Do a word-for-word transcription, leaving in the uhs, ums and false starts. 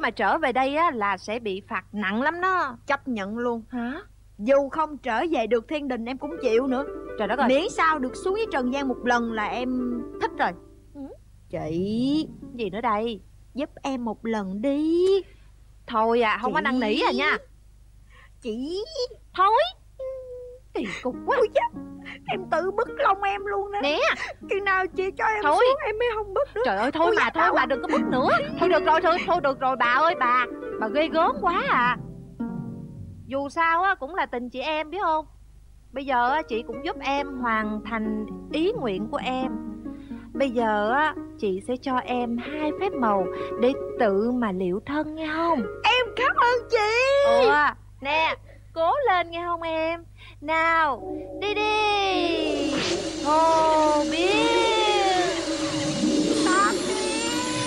mà trở về đây á là sẽ bị phạt nặng lắm đó. Chấp nhận luôn. Hả? Dù không trở về được thiên đình em cũng chịu nữa. Trời đất ơi. Miễn sao được xuống với trần gian một lần là em thích rồi. Ừ. Chị. Gì nữa đây? Giúp em một lần đi. Thôi à, không Chị... có năn nỉ à nha. Chị. Thôi. Kỳ cục quá. Ôi da, em tự bứt lông em luôn đó. Nè, khi nào chị cho em thôi xuống em mới không bứt nữa. Trời ơi thôi. Ôi mà thôi mà đừng có bứt nữa. Thôi được rồi, thôi thôi được rồi bà ơi, bà bà ghê gớm quá à. Dù sao á cũng là tình chị em biết không. Bây giờ á chị cũng giúp em hoàn thành ý nguyện của em. Bây giờ á chị sẽ cho em hai phép màu để tự mà liệu thân nghe không? Em cảm ơn chị. Ủa nè, cố lên nghe không em. Nào đi đi. Hồ biết.